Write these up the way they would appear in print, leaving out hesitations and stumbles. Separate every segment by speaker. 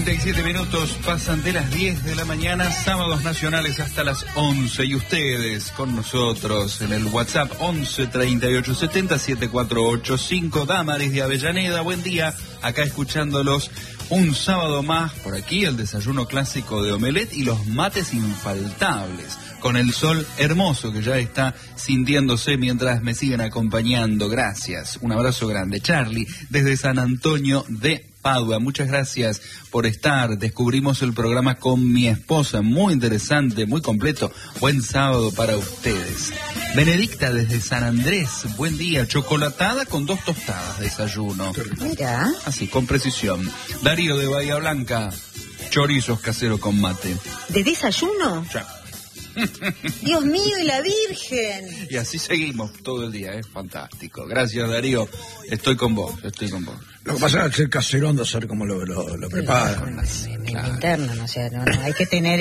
Speaker 1: 37 minutos pasan de las 10 de la mañana, sábados nacionales hasta las 11. Y ustedes con nosotros en el WhatsApp 11 38 70 7485. Damaris de Avellaneda, buen día. Acá escuchándolos un sábado más por aquí, el desayuno clásico de omelette y los mates infaltables. Con el sol hermoso que ya está sintiéndose mientras me siguen acompañando. Gracias. Un abrazo grande. Charlie, desde San Antonio de Padua. Muchas gracias por estar. Descubrimos el programa con mi esposa. Muy interesante, muy completo. Buen sábado para ustedes. Benedicta desde San Andrés. Buen día. Chocolatada con 2 tostadas. Desayuno.
Speaker 2: Mira.
Speaker 1: Así, con precisión. Darío de Bahía Blanca. Chorizos caseros con mate.
Speaker 2: ¿De desayuno?
Speaker 1: Ya.
Speaker 2: Dios mío, y la Virgen.
Speaker 1: Y así seguimos todo el día, es fantástico. Gracias, Darío. Estoy con vos.
Speaker 3: Lo que pasa es que ser casero anda a ser como lo prepara.
Speaker 2: Interno, no sé, no, hay que tener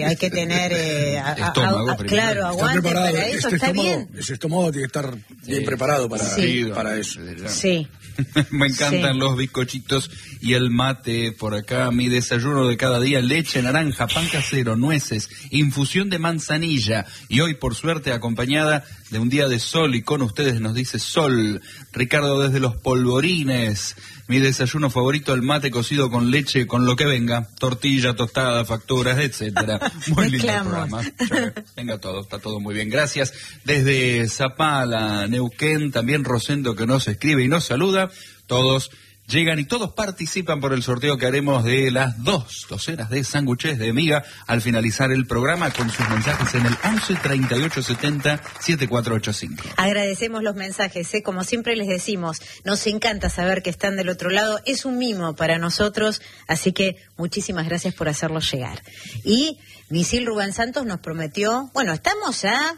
Speaker 1: estómago,
Speaker 2: claro, aguante para eso, está bien.
Speaker 3: Ese estómago tiene que estar bien preparado para eso.
Speaker 2: Sí.
Speaker 1: Me encantan los bizcochitos y el mate por acá. Mi desayuno de cada día: leche, naranja, pan casero, nueces, infusión de manzanilla. Y hoy, por suerte, acompañada de un día de sol. Y con ustedes nos dice Sol. Ricardo desde Los Polvorines. Mi desayuno favorito: el mate cocido con leche, con lo que venga. Tortilla, tostada, facturas, etcétera. Muy lindo el programa. Venga todo, está todo muy bien. Gracias. Desde Zapala, Neuquén, también Rosendo, que nos escribe y nos saluda. Todos llegan y todos participan por el sorteo que haremos de las 2 docenas de sándwiches de miga al finalizar el programa, con sus mensajes en el 11 38 70 7485.
Speaker 2: Agradecemos los mensajes, como siempre les decimos, nos encanta saber que están del otro lado, es un mimo para nosotros, así que muchísimas gracias por hacerlos llegar. Y Misil Rubén Santos nos prometió, bueno, estamos a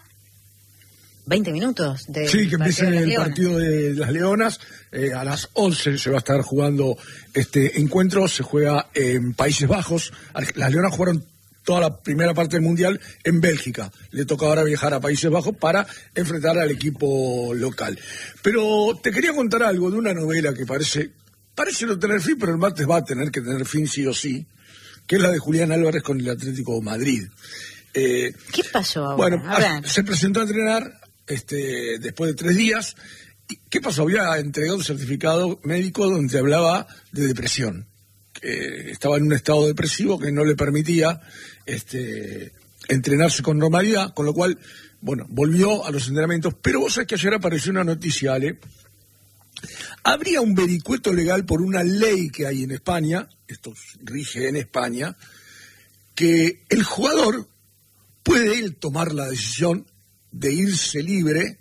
Speaker 2: 20 minutos de
Speaker 3: sí, que empiece el partido de las Leonas. A las 11 se va a estar jugando este encuentro. Se juega en Países Bajos. Las Leonas jugaron toda la primera parte del Mundial en Bélgica. Le toca ahora viajar a Países Bajos para enfrentar al equipo local. Pero te quería contar algo de una novela que parece no tener fin, pero el martes va a tener que tener fin sí o sí, que es la de Julián Álvarez con el Atlético de Madrid.
Speaker 2: ¿Qué pasó ahora?
Speaker 3: Bueno, se presentó a entrenar después de 3 días. ¿Qué pasó? Había entregado un certificado médico donde hablaba de depresión. Estaba en un estado depresivo que no le permitía entrenarse con normalidad, con lo cual, bueno, volvió a los entrenamientos. Pero vos sabés que ayer apareció una noticia, Ale. Habría un vericueto legal por una ley que hay en España, esto rige en España, que el jugador puede él tomar la decisión de irse libre,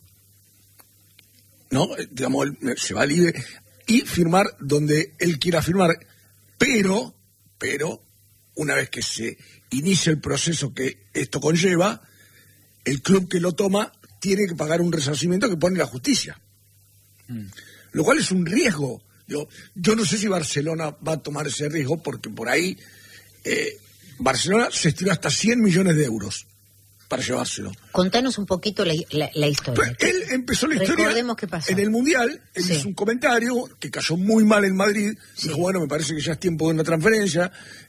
Speaker 3: ¿no? Digamos, se va libre y firmar donde él quiera firmar, pero, una vez que se inicia el proceso que esto conlleva, el club que lo toma tiene que pagar un resarcimiento que pone la justicia. Lo cual es un riesgo. Yo no sé si Barcelona va a tomar ese riesgo, porque por ahí Barcelona se estima hasta 100 millones de euros para llevárselo.
Speaker 2: Contanos un poquito la historia.
Speaker 3: Pues él empezó la historia.
Speaker 2: Recordemos qué pasó.
Speaker 3: En el Mundial. Él hizo un comentario que cayó muy mal en Madrid.
Speaker 2: Sí.
Speaker 3: Dijo, bueno, me parece que ya es tiempo de una transferencia.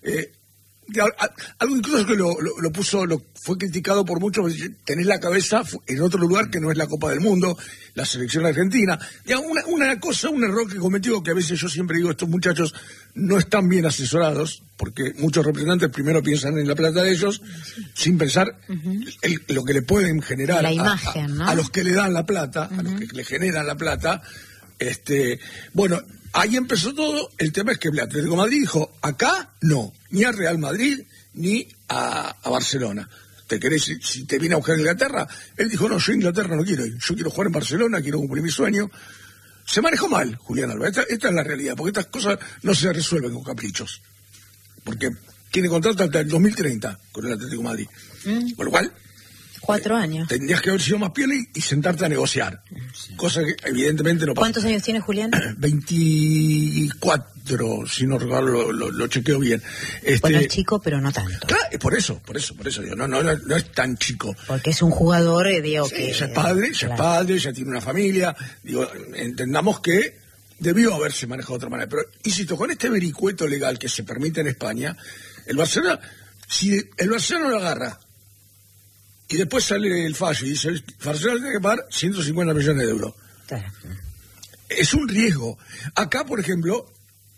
Speaker 3: Algo incluso que fue criticado por muchos. Tenés la cabeza en otro lugar que no es la Copa del Mundo, la selección argentina. Un error que cometió, que a veces yo siempre digo, estos muchachos no están bien asesorados, porque muchos representantes primero piensan en la plata de ellos, sin pensar lo que le pueden generar
Speaker 2: la imagen, ¿no?
Speaker 3: A los que le dan la plata, a los que le generan la plata. Bueno, ahí empezó todo. El tema es que el Atlético de Madrid dijo, acá no, ni a Real Madrid ni a Barcelona. ¿Te querés, si te viene a buscar Inglaterra? Él dijo, no, yo a Inglaterra no quiero ir, yo quiero jugar en Barcelona, quiero cumplir mi sueño. Se manejó mal Julián Álvarez, esta es la realidad, porque estas cosas no se resuelven con caprichos, porque tiene contrato hasta el 2030 con el Atlético de Madrid, por lo cual
Speaker 2: 4 años.
Speaker 3: Tendrías que haber sido más piel y sentarte a negociar. Sí. Cosa que evidentemente no pasa.
Speaker 2: ¿Cuántos años tiene Julián?
Speaker 3: 24, si no recuerdo, lo chequeo bien.
Speaker 2: Bueno, es chico, pero no tanto.
Speaker 3: Claro, por eso digo, no es tan chico.
Speaker 2: Porque es un jugador, digo,
Speaker 3: sí,
Speaker 2: que...
Speaker 3: ya es padre, ya tiene una familia. Digo, entendamos que debió haberse manejado de otra manera. Pero, insisto, con este vericueto legal que se permite en España, el Barcelona, si el Barcelona lo agarra y después sale el fallo y dice, el Barcelona tiene que pagar 150 millones de euros.
Speaker 2: Claro.
Speaker 3: Es un riesgo. Acá, por ejemplo,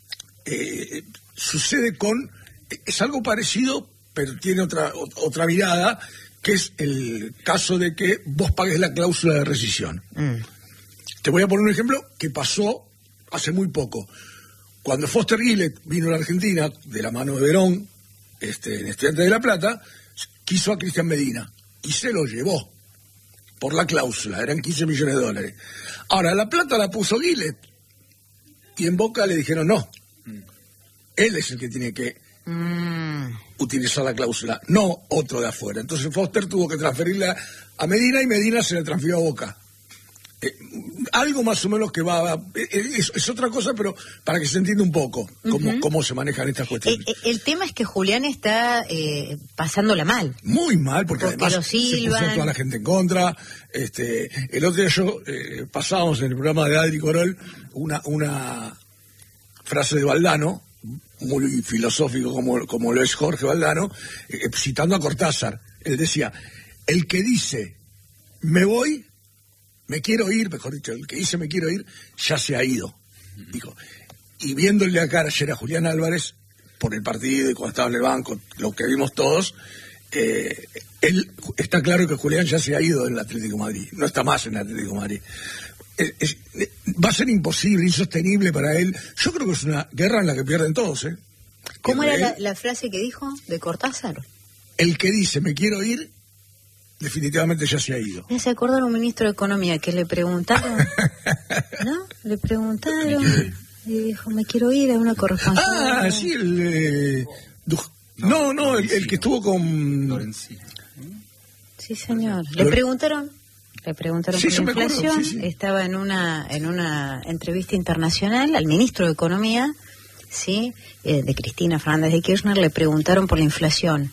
Speaker 3: sucede es algo parecido, pero tiene otra mirada, que es el caso de que vos pagues la cláusula de rescisión. Te voy a poner un ejemplo que pasó hace muy poco. Cuando Foster Gillett vino a la Argentina, de la mano de Verón, en Estudiantes de La Plata, quiso a Cristian Medina y se lo llevó por la cláusula, eran 15 millones de dólares. Ahora, la plata la puso Gillett y en Boca le dijeron no. Él es el que tiene que utilizar la cláusula, no otro de afuera. Entonces Foster tuvo que transferirla a Medina y Medina se la transfirió a Boca. Algo más o menos que es otra cosa, pero para que se entienda un poco cómo se manejan estas cuestiones.
Speaker 2: El tema es que Julián está pasándola mal.
Speaker 3: Muy mal, porque además
Speaker 2: lo silban.
Speaker 3: Se puso toda la gente en contra. El otro día pasábamos en el programa de Adri Corol una frase de Valdano, muy filosófico como lo es Jorge Valdano, citando a Cortázar. Él decía, el que dice me voy, me quiero ir, mejor dicho, el que dice me quiero ir, ya se ha ido. Dijo. Y viéndole la cara ayer a Julián Álvarez, por el partido y cuando estaba en el banco, lo que vimos todos, él está claro que Julián ya se ha ido del Atlético de Madrid, no está más en el Atlético de Madrid. Va a ser imposible, insostenible para él. Yo creo que es una guerra en la que pierden todos.
Speaker 2: ¿Cómo era la frase que dijo de Cortázar? El
Speaker 3: que dice me quiero ir, definitivamente ya se ha ido.
Speaker 2: Me hace acordar a un ministro de Economía que le preguntaron, ¿no? Le preguntaron y dijo, me quiero ir a una corresponsal.
Speaker 3: Ah, sí, el que estuvo con...
Speaker 1: Lorenzini.
Speaker 2: Sí, señor. Le preguntaron
Speaker 3: sí,
Speaker 2: por la inflación,
Speaker 3: sí.
Speaker 2: Estaba en una entrevista internacional al ministro de Economía, ¿sí? De Cristina Fernández de Kirchner, le preguntaron por la inflación.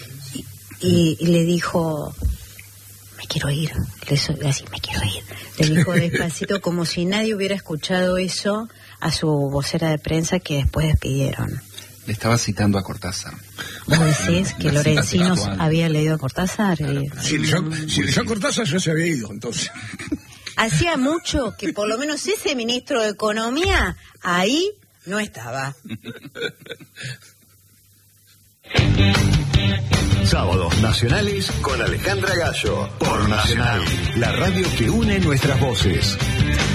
Speaker 2: Y le dijo, me quiero ir. Así, me quiero ir. Le dijo despacito, como si nadie hubiera escuchado eso, a su vocera de prensa que después despidieron.
Speaker 1: Le estaba citando a Cortázar.
Speaker 2: ¿Vos decís que Lorenzino había leído a Cortázar?
Speaker 3: Si leyó a Cortázar ya se había ido, entonces.
Speaker 2: Hacía mucho que por lo menos ese ministro de Economía ahí no estaba.
Speaker 4: Sábados nacionales con Alejandra Gallo por Nacional, la radio que une nuestras voces.